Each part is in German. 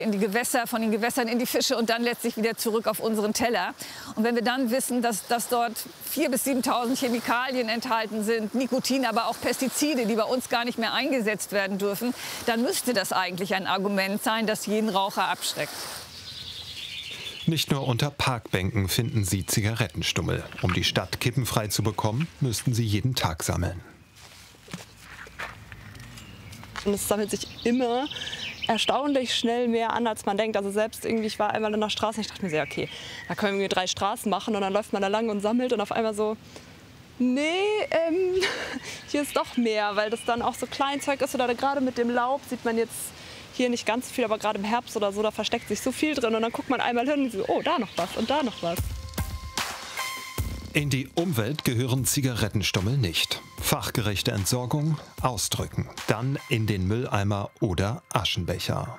in die Gewässer, von den Gewässern in die Fische und dann letztlich wieder zurück auf unseren Teller. Und wenn wir dann wissen, dass dort 4.000 bis 7.000 Chemikalien enthalten sind, Nikotin, aber auch Pestizide, die bei uns gar nicht mehr eingesetzt werden dürfen, dann müsste das eigentlich ein Argument sein, das jeden Raucher abschreckt. Nicht nur unter Parkbänken finden Sie Zigarettenstummel. Um die Stadt kippenfrei zu bekommen, müssten sie jeden Tag sammeln. Und es sammelt sich immer erstaunlich schnell mehr an, als man denkt. Also selbst irgendwie, ich war einmal in der Straße und ich dachte mir sehr, okay, da können wir 3 Straßen machen und dann läuft man da lang und sammelt und auf einmal so, nee, hier ist doch mehr, weil das dann auch so Kleinzeug ist oder gerade mit dem Laub sieht man jetzt hier nicht ganz viel, aber gerade im Herbst oder so, da versteckt sich so viel drin und dann guckt man einmal hin und so, oh, da noch was und da noch was. In die Umwelt gehören Zigarettenstummel nicht. Fachgerechte Entsorgung, ausdrücken, dann in den Mülleimer oder Aschenbecher.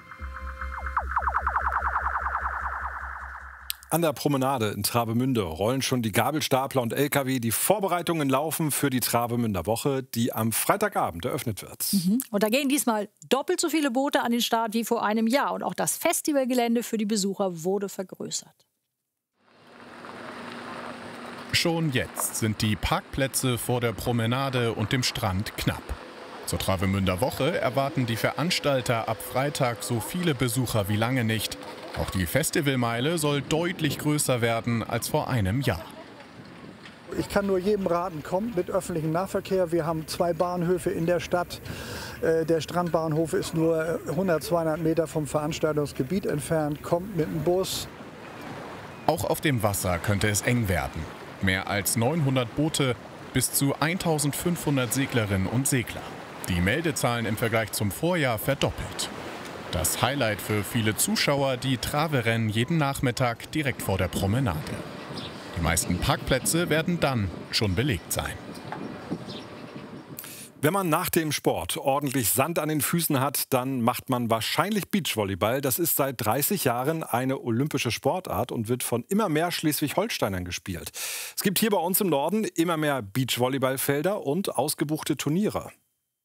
An der Promenade in Travemünde rollen schon die Gabelstapler und LKW. Die Vorbereitungen laufen für die Travemünder Woche, die am Freitagabend eröffnet wird. Und da gehen diesmal doppelt so viele Boote an den Start wie vor einem Jahr. Und auch das Festivalgelände für die Besucher wurde vergrößert. Schon jetzt sind die Parkplätze vor der Promenade und dem Strand knapp. Zur Travemünder Woche erwarten die Veranstalter ab Freitag so viele Besucher wie lange nicht. Auch die Festivalmeile soll deutlich größer werden als vor einem Jahr. Ich kann nur jedem raten, kommt mit öffentlichem Nahverkehr. Wir haben 2 Bahnhöfe in der Stadt. Der Strandbahnhof ist nur 100, 200 Meter vom Veranstaltungsgebiet entfernt. Kommt mit dem Bus. Auch auf dem Wasser könnte es eng werden. Mehr als 900 Boote, bis zu 1500 Seglerinnen und Segler. Die Meldezahlen im Vergleich zum Vorjahr verdoppelt. Das Highlight für viele Zuschauer, die Trave-Rennen jeden Nachmittag direkt vor der Promenade. Die meisten Parkplätze werden dann schon belegt sein. Wenn man nach dem Sport ordentlich Sand an den Füßen hat, dann macht man wahrscheinlich Beachvolleyball. Das ist seit 30 Jahren eine olympische Sportart und wird von immer mehr Schleswig-Holsteinern gespielt. Es gibt hier bei uns im Norden immer mehr Beachvolleyballfelder und ausgebuchte Turniere.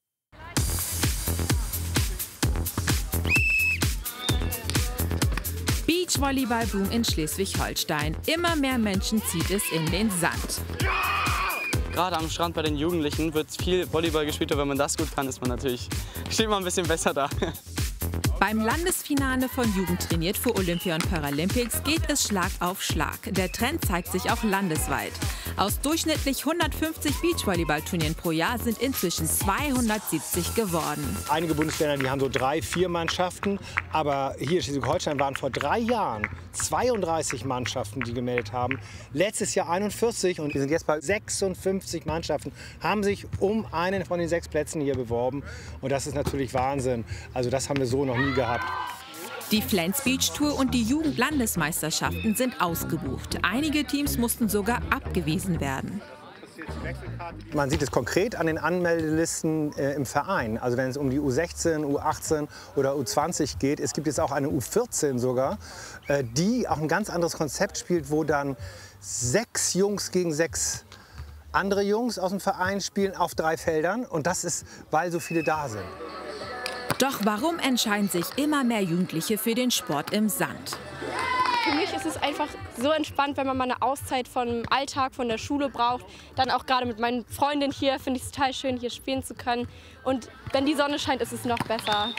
Beachvolleyball-Boom in Schleswig-Holstein. Immer mehr Menschen zieht es in den Sand. Gerade am Strand bei den Jugendlichen wird viel Volleyball gespielt und wenn man das gut kann, steht man ein bisschen besser da. Beim Landesfinale von Jugend trainiert für Olympia und Paralympics geht es Schlag auf Schlag. Der Trend zeigt sich auch landesweit. Aus durchschnittlich 150 Beachvolleyballturnieren pro Jahr sind inzwischen 270 geworden. Einige Bundesländer, die haben so 3, 4 Mannschaften. Aber hier in Schleswig-Holstein waren vor 3 Jahren 32 Mannschaften, die gemeldet haben. Letztes Jahr 41 und wir sind jetzt bei 56 Mannschaften, haben sich um einen von den 6 Plätzen hier beworben. Und das ist natürlich Wahnsinn. Also das haben wir so noch nie gehabt. Die Flens Beach Tour und die Jugendlandesmeisterschaften sind ausgebucht. Einige Teams mussten sogar abgewiesen werden. Man sieht es konkret an den Anmeldelisten im Verein. Also wenn es um die U16, U18 oder U20 geht. Es gibt jetzt auch eine U14 sogar, die auch ein ganz anderes Konzept spielt, wo dann 6 Jungs gegen 6 andere Jungs aus dem Verein spielen auf 3 Feldern. Und das ist, weil so viele da sind. Doch warum entscheiden sich immer mehr Jugendliche für den Sport im Sand? Für mich ist es einfach so entspannt, wenn man mal eine Auszeit vom Alltag, von der Schule braucht. Dann auch gerade mit meinen Freundinnen hier finde ich es total schön, hier spielen zu können. Und wenn die Sonne scheint, ist es noch besser.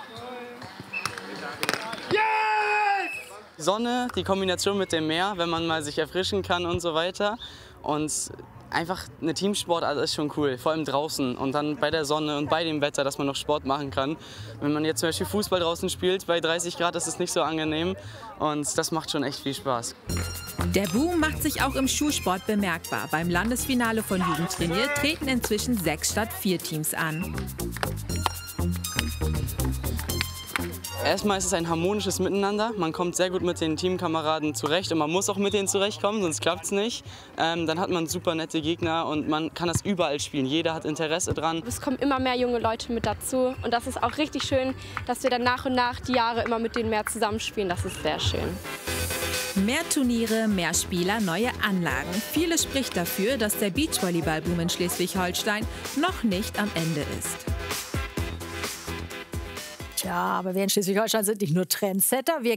Die Sonne, die Kombination mit dem Meer, wenn man mal sich erfrischen kann und so weiter. Und einfach eine Teamsportart ist schon cool, vor allem draußen und dann bei der Sonne und bei dem Wetter, dass man noch Sport machen kann. Wenn man jetzt zum Beispiel Fußball draußen spielt, bei 30 Grad ist es nicht so angenehm und das macht schon echt viel Spaß. Der Boom macht sich auch im Schulsport bemerkbar. Beim Landesfinale von Jugend trainiert treten inzwischen 6 statt 4 Teams an. Erstmal ist es ein harmonisches Miteinander. Man kommt sehr gut mit den Teamkameraden zurecht und man muss auch mit denen zurechtkommen, sonst klappt es nicht. Dann hat man super nette Gegner und man kann das überall spielen. Jeder hat Interesse dran. Es kommen immer mehr junge Leute mit dazu und das ist auch richtig schön, dass wir dann nach und nach die Jahre immer mit denen mehr zusammenspielen. Das ist sehr schön. Mehr Turniere, mehr Spieler, neue Anlagen. Vieles spricht dafür, dass der Beachvolleyball-Boom in Schleswig-Holstein noch nicht am Ende ist. Ja, aber wir in Schleswig-Holstein sind nicht nur Trendsetter, wir